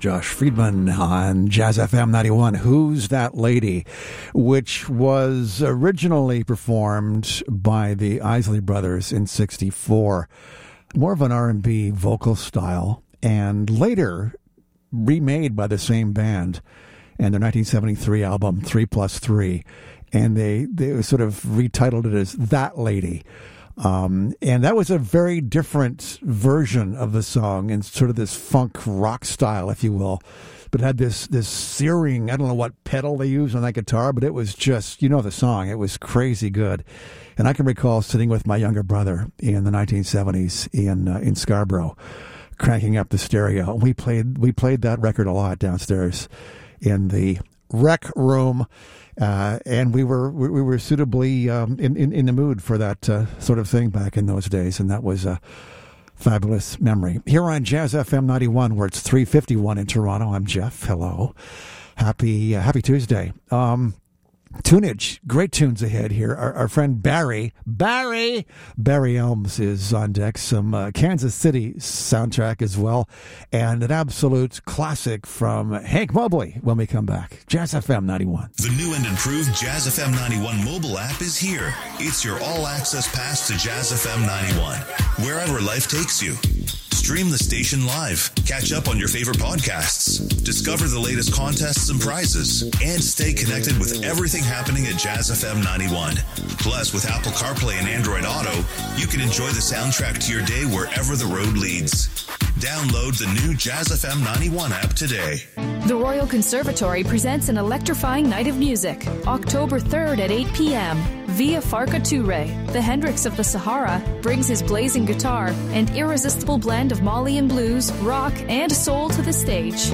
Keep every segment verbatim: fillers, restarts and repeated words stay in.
Josh Friedman on Jazz F M ninety-one, Who's That Lady, which was originally performed by the Isley Brothers in sixty-four. More of an R and B vocal style, and later remade by the same band and their nineteen seventy-three album three plus three, and they, they sort of retitled it as That Lady. Um, and that was a very different version of the song in sort of this funk rock style, if you will. But it had this, this searing, I don't know what pedal they used on that guitar, but it was just, you know the song, it was crazy good. And I can recall sitting with my younger brother in the nineteen seventies in uh, in Scarborough, cranking up the stereo. And we played, we played that record a lot downstairs in the rec room. Uh, and we were we, we were suitably um, in, in in the mood for that uh, sort of thing back in those days, and that was a fabulous memory. Here on Jazz F M ninety-one, where it's three fifty-one in Toronto. I'm Jeff. Hello, happy uh, happy Tuesday. Um, tunage, great tunes ahead here. Our, our friend Barry Barry Barry Elms is on deck. Some uh, Kansas City soundtrack as well, and an absolute classic from Hank Mobley when we come back. Jazz F M ninety-one. The new and improved Jazz F M ninety-one mobile app is here. It's your all-access pass to Jazz F M ninety-one, wherever life takes you. Stream the station live, catch up on your favorite podcasts, discover the latest contests and prizes, and stay connected with everything happening at Jazz F M ninety-one. Plus, with Apple CarPlay and Android Auto, you can enjoy the soundtrack to your day wherever the road leads. Download the new Jazz F M ninety-one app today. The Royal Conservatory presents an electrifying night of music, October third at eight p.m. Via Farka Touré, the Hendrix of the Sahara, brings his blazing guitar and irresistible blend of Mali and blues, rock, and soul to the stage.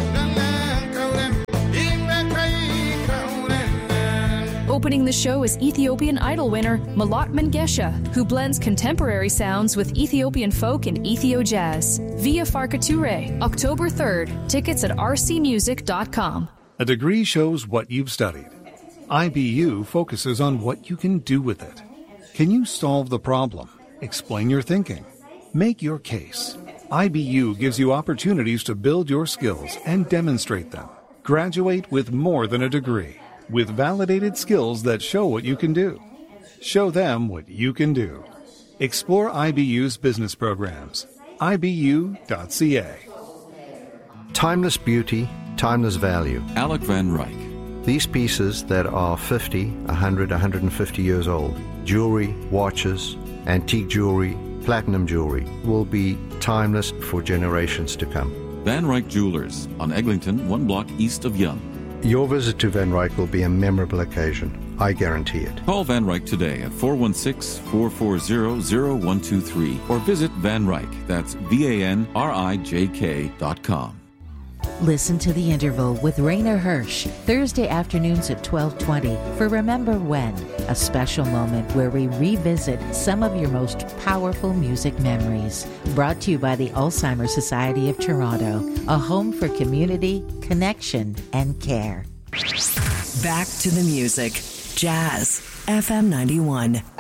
Opening the show is Ethiopian Idol winner Malat Mengesha, who blends contemporary sounds with Ethiopian folk and Ethio jazz. Via Farka Touré, October third. Tickets at r c music dot com. A degree shows what you've studied. I B U focuses on what you can do with it. Can you solve the problem? Explain your thinking. Make your case. I B U gives you opportunities to build your skills and demonstrate them. Graduate with more than a degree, with validated skills that show what you can do. Show them what you can do. Explore I B U's business programs. I B U dot c a. Timeless beauty, timeless value. Alec Van Ryck. These pieces that are fifty, one hundred, one hundred fifty years old, jewelry, watches, antique jewelry, platinum jewelry, will be timeless for generations to come. Van Ryck Jewelers on Eglinton, one block east of Yonge. Your visit to Van Ryck will be a memorable occasion. I guarantee it. Call Van Ryck today at four one six, four four zero, zero one two three or visit Van Ryck, that's V A N R I J K dot com. Listen to The Interval with Rainer Hirsch, Thursday afternoons at twelve twenty for Remember When, a special moment where we revisit some of your most powerful music memories. Brought to you by the Alzheimer's Society of Toronto, a home for community, connection, and care. Back to the music. Jazz F M ninety-one.